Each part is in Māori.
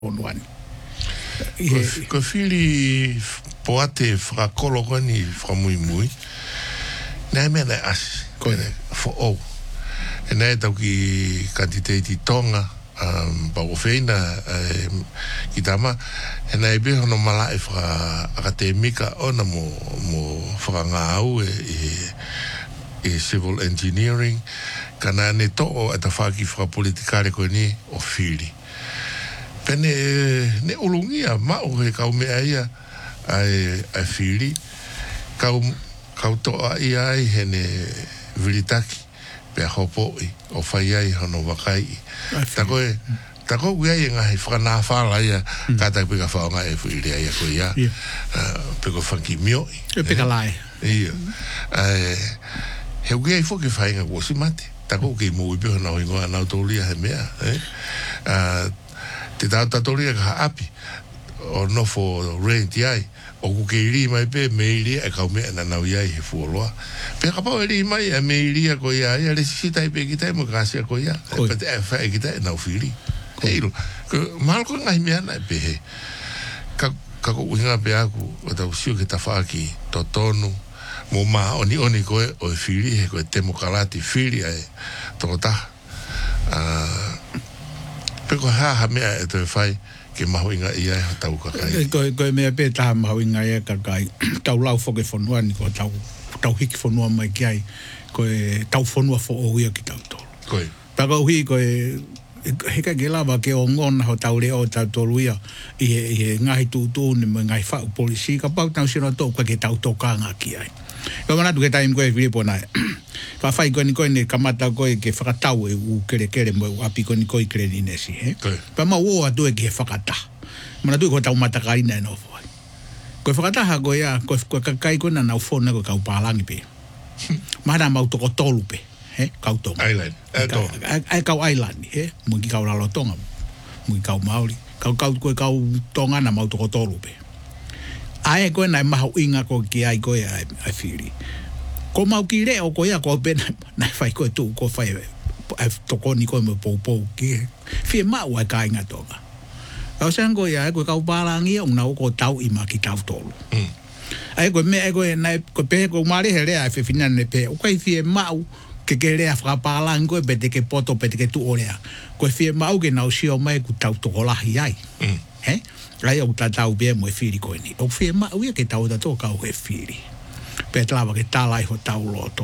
onuani. Ko fili poate frakolo koni framui na mena as for all and I tau ki kantiteti tonga pa ofeina kitama and I be no mala e fra akademika ona mo franga au e civil engineering kana ne to o atafaki fra politikare koni o fili pene ne ulungia ma o he kau me aia ai fili kau to ai hene vilitaki pe hopo o fai ai hono wakai tako gue ai ngai frana fala ia kata pe ka fa ngai fili ai ko ia pe ko fanki mio pe ka lai ia he gue ai fo ke fai nga wo si mate tako ke mo be na o ngo na to lia he mea te tata toria ka api o no fo rent ai o ku ke ri mai pe me ri e ka me na na ia e fu lo pe ka pa ri mai e me ri ko ia ia le si tai pe ki tai mo ka se ko ia pe te fa e ki tai na fili e lo mal ko ngai me na pe ka ko winga pe aku o ta usio ke ta fa ki to tonu mo ma oni ko o fili ko te mo kalati fili ai to ta pe ko ha me e te fai ke mahuinga ia tau ka kai ko me pe ta mahuinga ia ka kai tau lau fo ke fonua ni ko tau hiki fonua mai kai ko tau fonua fo o ia ki tau tolu ko ta ko hi ko he ka gelava ke o ngona ho tau le o tau tolu ia i ngai tu ni ngai fa polisi ka pau tau sino to ka ke tau toka nga ki ai ko mana tu ke tai ko e filipo na fa fai ko ni kamata ko ke fakatau e u kere mo api ko ni ko kere ni nesi pa ma wo atu e ke fakata mana tu ko tau mata kai na no foi ko fakata ha ko ya ko kai ko na fona ko ka palangi pe mana mau to ko tolu pe ka to island ai ka island mo ki ka la tonga mo ki ka mauli ka tonga na mau to ko tolu pe ai ko na ma inga ko ki ai ko ai fili ko mau ki le o ko ia ko ben na fai ko tu ko fai to ko ni ko mo po ki fi ma wa ka inga tonga o sen ko ia ko ka balangi o na ko tau i ma ki tau tolu ai ko me ai ko na ko pe ko mari hele ai fi fina ne pe o kai fi ma ke le afra balangi ko be te ke poto be te ke tu olea ko fi ma o ke na o si o mai ku tau to la ai ai o tau be mo fili ko ni o fi ma o ke tau da to ka o fili pe trava ke tala i ho tau loto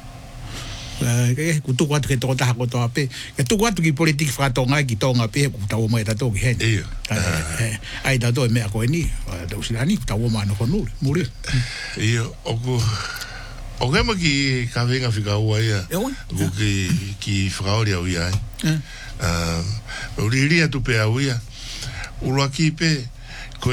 ku tu kwatu ke to ta ko to ape ke tu kwatu ki politik fra tonga ki tonga pe ku tau mo ta to ki hen ai da do me ko ni do silani tau mo no ko muri o ke mo ki ka venga fika o ia ku ki fra o ia o ri tu pe o ia ulo aki pe ko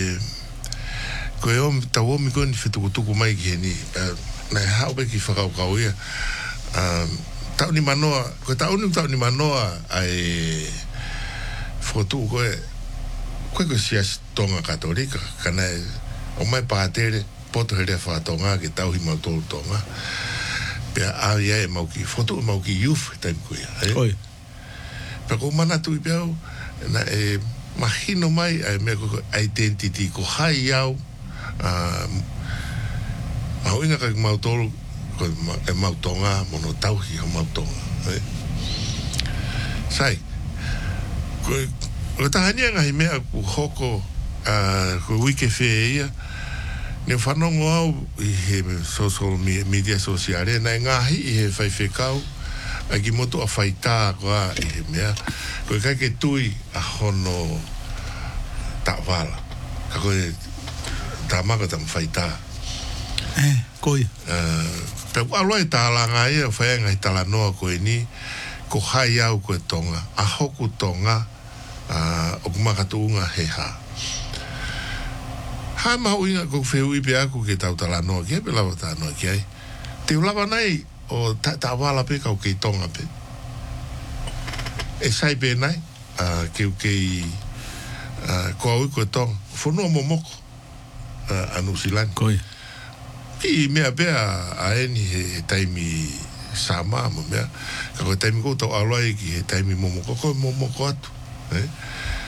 o tau mi ko ni fitu tuku mai ki ni na hau be ki whakau kau ia tau ni manoa ko tau ni manoa ai fotu ko sias tonga katolika kana o mai pātere poto hele whatonga ki tau hi mau tolu tonga pe a ia e mau ki fotu mau ki youth tai ko ia oi pe ko mana tu i peau na mahino mai ai me ko identity ko hai au au inga ka mau tolu ko mau tonga mono tau hi mau tonga sai ko tahania ngai me ku hoko ko wiki fe ia ne whanongo au i he social media sociale na ngahi i he whaiwhekau a ki moto a whaita koa i he mea ko kai ke tui a hono ta'wala ka koe tamaka tam whaita koi pe alo e tālanga ia whai ngai tala noa koe ni ko hai au koe tonga a hoku tonga o kumakatuunga he ha ha mahu inga ko wheu ipe aku ke tau tala noa kia pe lawa tā noa kia te ulawa nei o ta'wala pe kau kei tonga pe e sai pe nai keu kei ko au koe tonga whanua momoko anu silani koi ki mea pea a eni he taimi sama mo mea ka koe taimi ko tau aloi ki he taimi momoko koe momoko atu